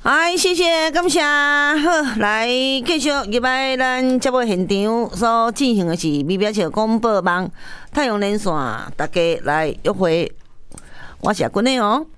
哎，谢谢，感谢。好，来继续入来咱节目现场所进行的是美表桥广播网太阳连线，大家来约会。我是君的哦。